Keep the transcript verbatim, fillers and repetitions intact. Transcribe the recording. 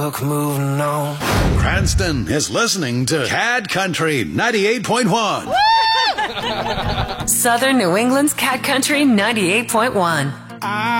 Look, moving on. Cranston is listening to Cat Country ninety-eight point one. Southern New England's Cat Country ninety-eight point one.